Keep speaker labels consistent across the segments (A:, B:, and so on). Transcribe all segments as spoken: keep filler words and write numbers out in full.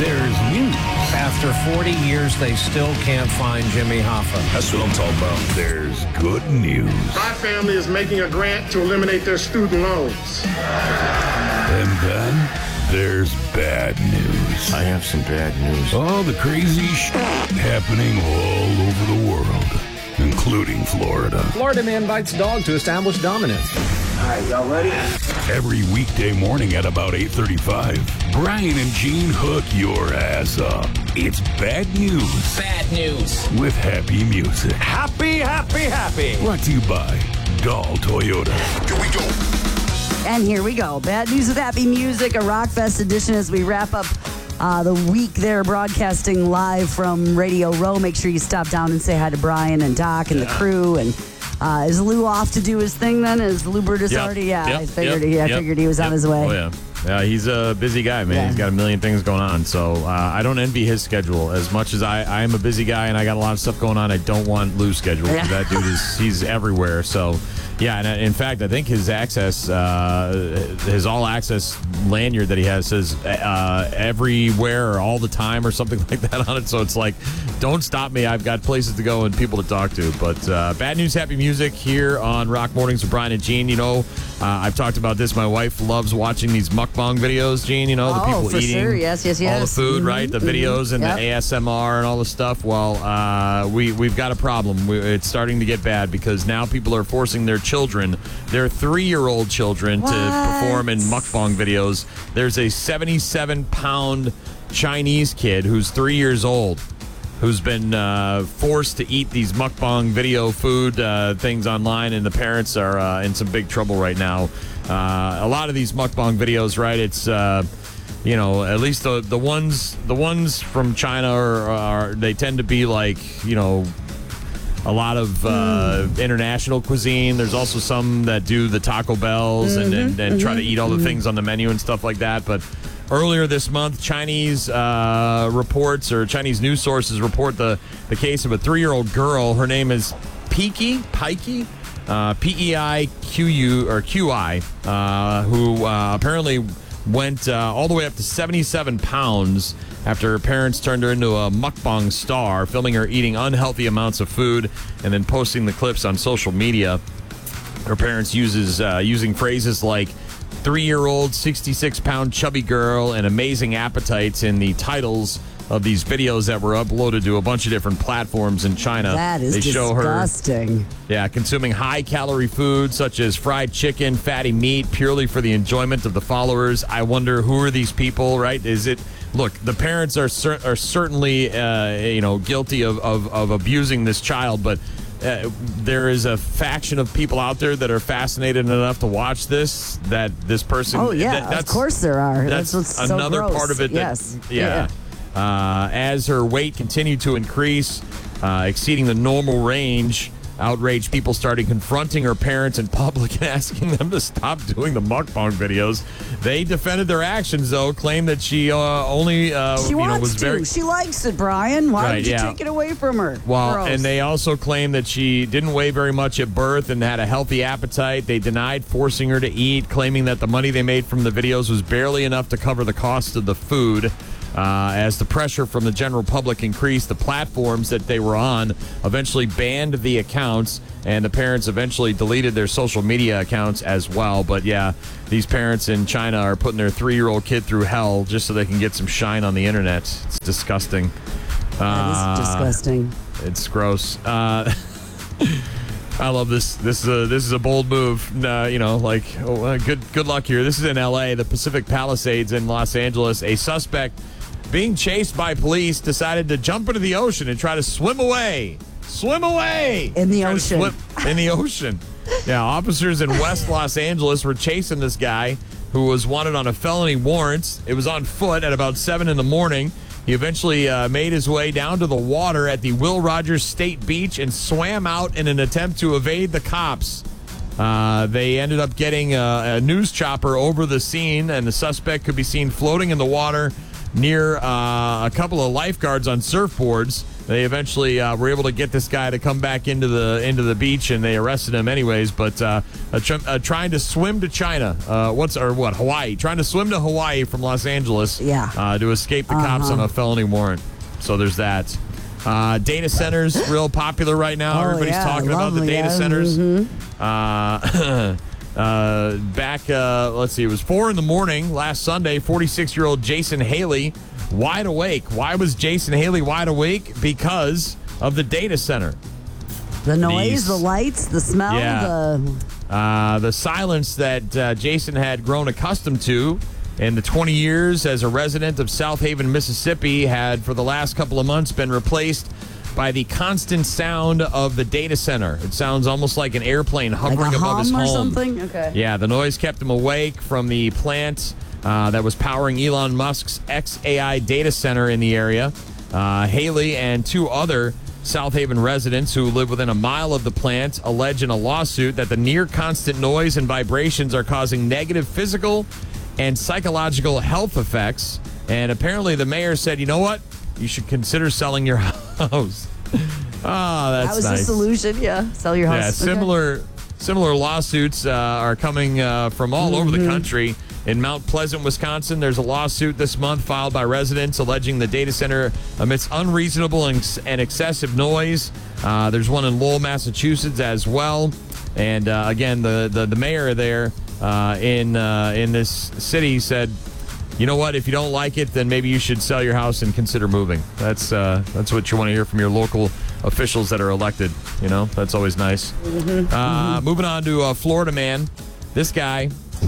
A: there's news.
B: After forty years, they still can't find Jimmy Hoffa.
C: That's what I'm talking about.
A: There's good news.
D: My family is making a grant to eliminate their student loans.
A: And then there's bad news.
C: I have some bad news.
A: All the crazy shit happening all over the world, including Florida.
E: Florida man bites dog to establish dominance.
D: All right, y'all ready?
A: Every weekday morning at about eight thirty-five, Brian and Gene hook your ass up. It's bad news
F: Bad news.
A: with happy music.
F: Happy, happy, happy.
A: Brought to you by Dahl Toyota.
C: Here we go.
G: And here we go. Bad news with happy music, a Rockfest edition as we wrap up uh, the week there, broadcasting live from Radio Row. Make sure you stop down and say hi to Brian and Doc and the crew. And uh, is Lou off to do his thing then? Is Lou Burtis
H: Yep.
G: already? Yeah,
H: Yep.
G: I figured
H: Yep.
G: he. I
H: Yep.
G: figured he was
H: Yep.
G: on his way.
H: Oh yeah, yeah. He's a busy guy, man.
G: Yeah.
H: He's got a million things going on. So uh, I don't envy his schedule as much as I. I am a busy guy and I got a lot of stuff going on. I don't want Lou's schedule.
G: Yeah.
H: That dude is he's everywhere. So. Yeah, and uh, in fact, I think his access, uh, his all-access lanyard that he has says uh, everywhere or all the time or something like that on it. So it's like, don't stop me. I've got places to go and people to talk to. But uh, bad news, happy music here on Rock Mornings with Brian and Gene. You know, uh, I've talked about this. My wife loves watching these mukbang videos, Gene. You know, the
G: Oh,
H: people
G: for
H: eating
G: sure. Yes, yes,
H: all the
G: yes.
H: food,
G: Mhm,
H: right? The
G: mhm.
H: videos and
G: Yep.
H: the A S M R and all the stuff. Well, uh, we, we've got a problem. We, it's starting to get bad because now people are forcing their children, their three-year-old children,
G: What?
H: to perform in mukbang videos. There's a seventy-seven pound Chinese kid who's three years old who's been uh, forced to eat these mukbang video food uh, things online, and the parents are uh, in some big trouble right now. Uh, a lot of these mukbang videos, right, it's... Uh, You know, at least the the ones the ones from China are, are they tend to be like, you know, a lot of uh,
G: Mm.
H: international cuisine. There's also some that do the Taco Bells and, and, and try to eat all the things on the menu and stuff like that. But earlier this month, Chinese uh, reports or Chinese news sources report the, the case of a three-year-old girl. Her name is Peiki, Peiki, uh, P E I Q U or Q I, uh, who uh, apparently went uh, all the way up to seventy-seven pounds after her parents turned her into a mukbang star, filming her eating unhealthy amounts of food and then posting the clips on social media. Her parents uses uh, using phrases like three-year-old, sixty-six pound chubby girl and amazing appetites in the titles of these videos that were uploaded to a bunch of different platforms in China.
G: That is
H: they show her
G: disgusting.
H: yeah, consuming high-calorie food such as fried chicken, fatty meat, purely for the enjoyment of the followers. I wonder, who are these people, right? Is it... Look, the parents are cer- are certainly, uh, you know, guilty of, of, of abusing this child, but uh, there is a faction of people out there that are fascinated enough to watch this, that this person...
G: Oh, yeah,
H: that,
G: of course there are.
H: That's,
G: That's what's so
H: another
G: gross.
H: part of it. That,
G: Yes.
H: Yeah. Uh, as her weight continued to increase, uh, exceeding the normal range, outraged people started confronting her parents in public and asking them to stop doing the mukbang videos. They defended their actions, though, claimed that she uh, only uh,
G: She
H: you
G: wants
H: know, was
G: to.
H: very...
G: She likes it, Brian. Why
H: Right,
G: would you
H: yeah.
G: take it away from her?
H: Well,
G: Gross.
H: and they also claimed that she didn't weigh very much at birth and had a healthy appetite. They denied forcing her to eat, claiming that the money they made from the videos was barely enough to cover the cost of the food. Uh, as the pressure from the general public increased, the platforms that they were on eventually banned the accounts, and the parents eventually deleted their social media accounts as well. But yeah, these parents in China are putting their three-year-old kid through hell just so they can get some shine on the internet. It's disgusting.
G: That is
H: Uh,
G: disgusting.
H: It's gross. Uh, I love this. This is a this is a bold move. Uh, you know, like oh, uh, good good luck here. This is in L A, the Pacific Palisades in Los Angeles. A suspect being chased by police decided to jump into the ocean and try to swim away. Swim away
G: In the
H: Try to
G: ocean.
H: swim in the ocean. Yeah, officers in West Los Angeles were chasing this guy who was wanted on a felony warrant. It was on foot at about seven in the morning. He eventually uh, made his way down to the water at the Will Rogers State Beach and swam out in an attempt to evade the cops. Uh, they ended up getting a, a news chopper over the scene, and the suspect could be seen floating in the water near uh, a couple of lifeguards on surfboards. They eventually uh, were able to get this guy to come back into the into the beach, and they arrested him anyways. But uh, uh, tr- uh, trying to swim to China, uh, what's or what Hawaii? Trying to swim to Hawaii from Los Angeles,
G: Yeah.
H: uh, to escape the cops
G: Uh-huh.
H: on a felony warrant. So there's that. Uh, data centers, real popular right now.
G: Oh,
H: Everybody's
G: yeah,
H: talking about the
G: lovely,
H: data
G: yeah.
H: centers.
G: Mm-hmm.
H: Uh, uh, back, uh, let's see, it was four in the morning last Sunday. forty-six-year-old Jason Haley wide awake. Why was Jason Haley wide awake? Because of the data center.
G: The noise,
H: These-
G: the lights, the smell,
H: Yeah.
G: the
H: Uh, the silence that uh, Jason had grown accustomed to in the twenty years as a resident of South Haven, Mississippi, had for the last couple of months been replaced by the constant sound of the data center. It sounds almost like an airplane
G: like
H: hovering
G: a
H: above his
G: hum or
H: home.
G: something. Okay.
H: Yeah, the noise kept him awake from the plant uh, that was powering Elon Musk's X A I data center in the area. Uh, Haley and two other South Haven residents who live within a mile of the plant allege in a lawsuit that the near constant noise and vibrations are causing negative physical and psychological health effects. And apparently the mayor said, you know what? You should consider selling your house. Ah, that's
G: That was
H: nice.
G: the solution. Yeah. Sell your house.
H: Yeah,
G: Okay.
H: similar similar lawsuits uh, are coming uh, from all over the country. In Mount Pleasant, Wisconsin, there's a lawsuit this month filed by residents alleging the data center emits unreasonable and, and excessive noise. Uh, there's one in Lowell, Massachusetts as well. And uh, again, the, the, the mayor there uh, in uh, in this city said, you know what, if you don't like it, then maybe you should sell your house and consider moving. That's uh, that's what you want to hear from your local officials that are elected. You know, that's always nice.
G: Mm-hmm.
H: Uh, moving on to uh, Florida man. This guy,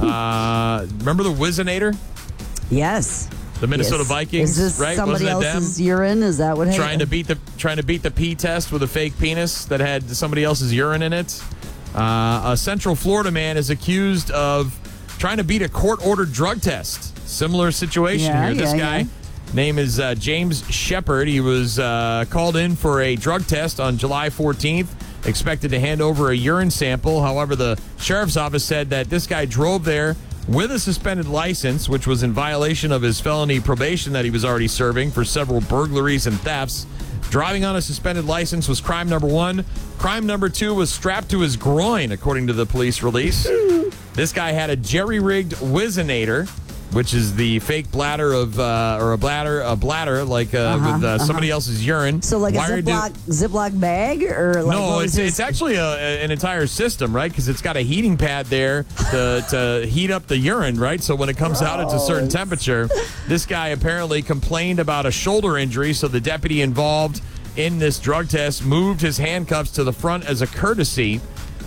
H: uh, remember the Whizzinator?
G: Yes.
H: The Minnesota
G: Yes.
H: Vikings,
G: Is this
H: right?
G: somebody
H: Wasn't it them?
G: else's urine? Is that what
H: Trying to beat the trying to beat the pee test with a fake penis that had somebody else's urine in it. Uh, a Central Florida man is accused of trying to beat a court-ordered drug test. Similar situation
G: Yeah,
H: here. This
G: yeah,
H: guy,
G: yeah.
H: name is uh, James Shepard. He was uh, called in for a drug test on July fourteenth. Expected to hand over a urine sample. However, the sheriff's office said that this guy drove there with a suspended license, which was in violation of his felony probation that he was already serving for several burglaries and thefts. Driving on a suspended license was crime number one. Crime number two was strapped to his groin, according to the police release. This guy had a jerry-rigged Whizzinator, which is the fake bladder of, uh, or a bladder, a bladder like uh,
G: Uh-huh,
H: with uh,
G: uh-huh.
H: somebody else's urine.
G: So like a
H: wired to-
G: Ziploc, Ziploc bag? Or like
H: no,
G: what was
H: it's,
G: this?
H: it's actually a, a- an entire system, right? Because it's got a heating pad there to, to heat up the urine, right? So when it comes out at a certain temperature, this guy apparently complained about a shoulder injury, so the deputy involved in this drug test moved his handcuffs to the front as a courtesy.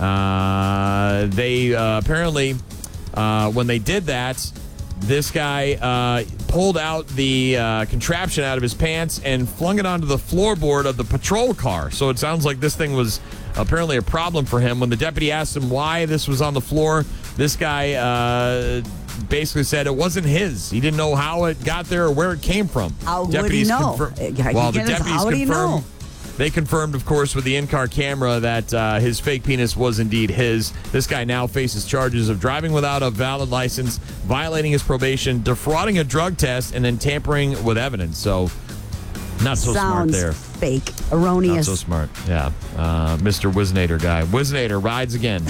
H: Uh, they uh, apparently, uh, when they did that, this guy uh, pulled out the uh, contraption out of his pants and flung it onto the floorboard of the patrol car. So it sounds like this thing was apparently a problem for him. When the deputy asked him why this was on the floor, this guy uh, basically said it wasn't his. He didn't know how it got there or where it came from.
G: How would he know?
H: Confir- well, the
G: Goodness,
H: deputies
G: how would he
H: confirmed.
G: know?
H: They confirmed, of course, with the in-car camera that uh, his fake penis was indeed his. This guy now faces charges of driving without a valid license, violating his probation, defrauding a drug test, and then tampering with evidence. So, not so
G: Sounds
H: smart there.
G: fake,
H: Not
G: erroneous.
H: so smart. Yeah. Uh, Mister Whizzinator guy. Whizzinator rides again.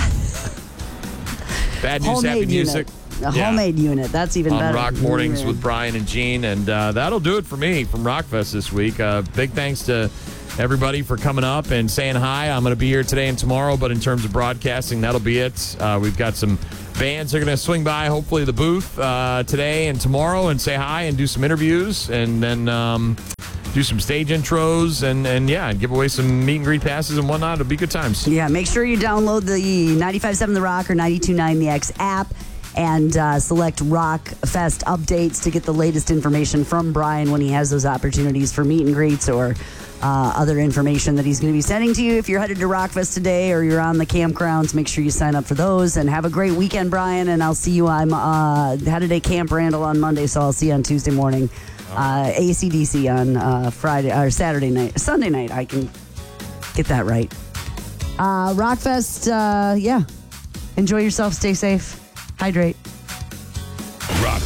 H: Bad news, happy
G: Homemade
H: music.
G: unit. A
H: Yeah.
G: homemade unit. That's even
H: On
G: better.
H: Rock Mornings
G: Yeah.
H: with Brian and Gene. And uh, that'll do it for me from Rockfest this week. Uh, big thanks to everybody for coming up and saying hi. I'm going to be here today and tomorrow, but in terms of broadcasting, that'll be it. Uh, we've got some bands that are going to swing by, hopefully the booth uh, today and tomorrow, and say hi and do some interviews, and then um, do some stage intros, and, and yeah, and give away some meet and greet passes and whatnot. It'll be good times.
G: Yeah, make sure you download the ninety-five point seven The Rock or ninety-two point nine The X app and uh, select Rock Fest updates to get the latest information from Brian when he has those opportunities for meet and greets or uh, other information that he's going to be sending to you. If you're headed to Rockfest today or you're on the campgrounds, make sure you sign up for those, and have a great weekend, Brian, and I'll see you. I'm uh, headed to Camp Randall on Monday, so I'll see you on Tuesday morning. Uh, A C D C on uh, Friday or Saturday night, Sunday night. I can get that right. Uh, Rockfest, uh, yeah. Enjoy yourself. Stay safe. Hydrate.
A: Rock Mornings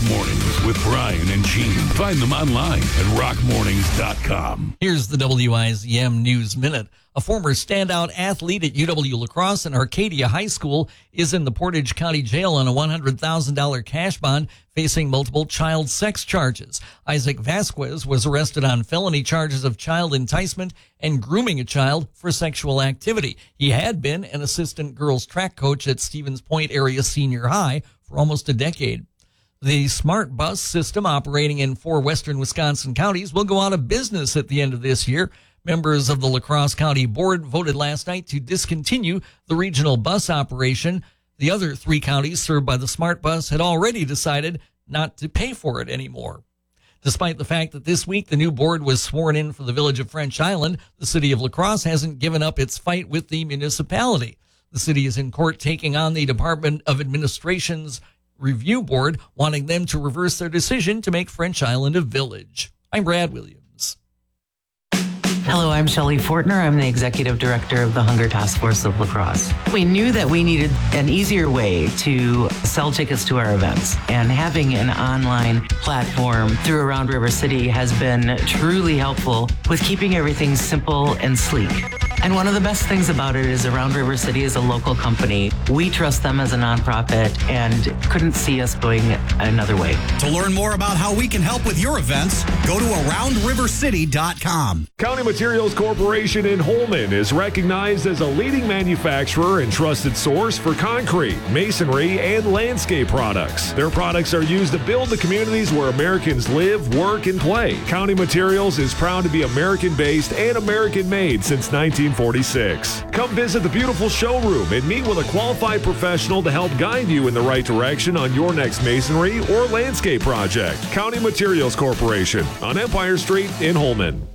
A: Mornings with Brian and Gene. Find them online at rock mornings dot com.
I: Here's the W I Z M News Minute. A former standout athlete at U W La Crosse and Arcadia High School is in the Portage County Jail on a one hundred thousand dollars cash bond, facing multiple child sex charges. Isaac Vasquez was arrested on felony charges of child enticement and grooming a child for sexual activity. He had been an assistant girls track coach at Stevens Point Area Senior High for almost a decade. The smart bus system operating in four western Wisconsin counties will go out of business at the end of this year. Members of the La Crosse County Board voted last night to discontinue the regional bus operation. The other three counties served by the smart bus had already decided not to pay for it anymore. Despite the fact that this week the new board was sworn in for the village of French Island, the city of La Crosse hasn't given up its fight with the municipality. The city is in court taking on the Department of Administration's review board, wanting them to reverse their decision to make French Island a village. I'm Brad Williams.
J: Hello, I'm Shelley Fortner. I'm the Executive Director of the Hunger Task Force of La Crosse. We knew that we needed an easier way to sell tickets to our events, and having an online platform through Around River City has been truly helpful with keeping everything simple and sleek. And one of the best things about it is Around River City is a local company. We trust them as a nonprofit and couldn't see us going another way.
K: To learn more about how we can help with your events, go to around river city dot com.
L: County Materials Corporation in Holmen is recognized as a leading manufacturer and trusted source for concrete, masonry, and landscape products. Their products are used to build the communities where Americans live, work, and play. County Materials is proud to be American-based and American-made since nineteen forty-six. Come visit the beautiful showroom and meet with a qualified professional to help guide you in the right direction on your next masonry or landscape project. County Materials Corporation on Empire Street in Holmen.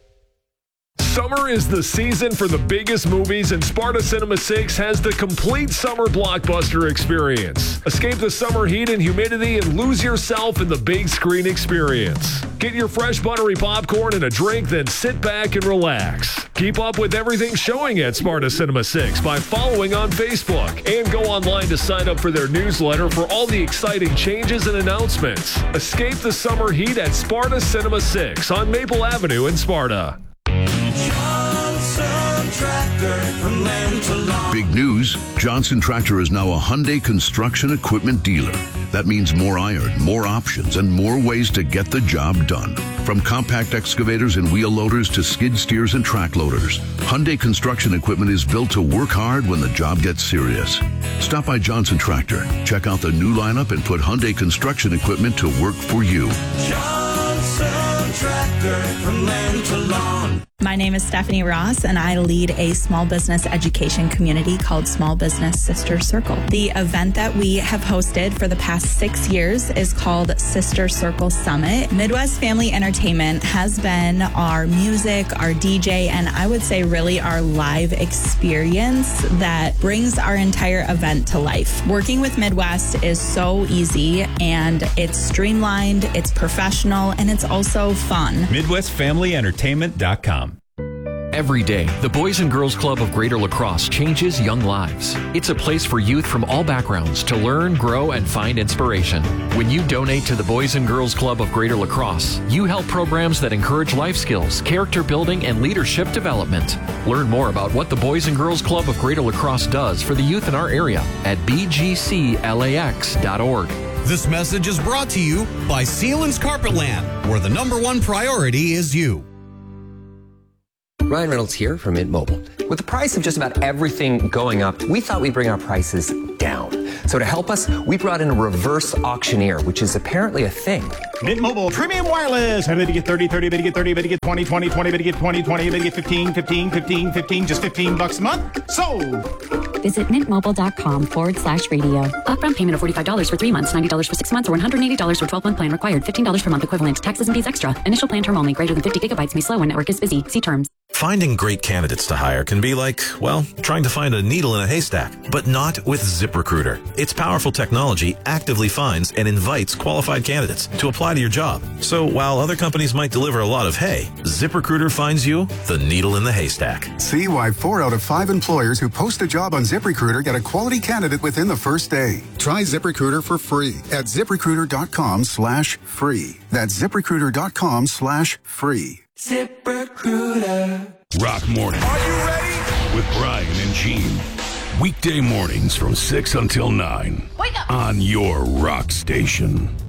L: Summer is the season for the biggest movies, and Sparta Cinema six has the complete summer blockbuster experience. Escape the summer heat and humidity and lose yourself in the big screen experience. Get your fresh buttery popcorn and a drink, then sit back and relax. Keep up with everything showing at Sparta Cinema six by following on Facebook, and go online to sign up for their newsletter for all the exciting changes and announcements. Escape the summer heat at Sparta Cinema six on Maple Avenue in Sparta.
C: Big news, Johnson Tractor is now a Hyundai construction equipment dealer. That means more iron, more options, and more ways to get the job done. From compact excavators and wheel loaders to skid steers and track loaders, Hyundai construction equipment is built to work hard when the job gets serious. Stop by Johnson Tractor, check out the new lineup, and put Hyundai construction equipment to work for you.
M: Johnson Tractor, from land to lawn.
N: My name is Stephanie Ross, and I lead a small business education community called Small Business Sister Circle. The event that we have hosted for the past six years is called Sister Circle Summit. Midwest Family Entertainment has been our music, our D J, and I would say really our live experience that brings our entire event to life. Working with Midwest is so easy, and it's streamlined, it's professional, and it's also fun.
O: Midwest Family Entertainment dot com.
P: Every day, the Boys and Girls Club of Greater La Crosse changes young lives. It's a place for youth from all backgrounds to learn, grow, and find inspiration. When you donate to the Boys and Girls Club of Greater La Crosse, you help programs that encourage life skills, character building, and leadership development. Learn more about what the Boys and Girls Club of Greater La Crosse does for the youth in our area at b g c lax dot org.
K: This message is brought to you by Sealands Carpetland, where the number one priority is you.
Q: Ryan Reynolds here from Mint Mobile. With the price of just about everything going up, we thought we'd bring our prices down. So to help us, we brought in a reverse auctioneer, which is apparently a thing.
R: Mint Mobile Premium Wireless. How did you get thirty, thirty, better get thirty, better get twenty, twenty, twenty, better get twenty, twenty, better get fifteen, fifteen, fifteen, fifteen, just fifteen bucks a month? Sold!
S: Visit mintmobile.com forward slash radio. Upfront payment of forty-five dollars for three months, ninety dollars for six months, or one hundred eighty dollars for twelve-month plan required. fifteen dollars per month equivalent. Taxes and fees extra. Initial plan term only. Greater than fifty gigabytes may slow when network is busy. See terms.
T: Finding great candidates to hire can be like, well, trying to find a needle in a haystack, but not with ZipRecruiter. Its powerful technology actively finds and invites qualified candidates to apply to your job. So while other companies might deliver a lot of hay, ZipRecruiter finds you the needle in the haystack.
U: See why four out of five employers who post a job on ZipRecruiter get a quality candidate within the first day. Try ZipRecruiter for free at ZipRecruiter.com slash free. That's ZipRecruiter.com slash free.
M: ZipRecruiter.
A: Rock Morning.
M: Are you ready?
A: With Brian and Gene. Weekday mornings from six until nine.
M: Wake up.
A: On your rock station.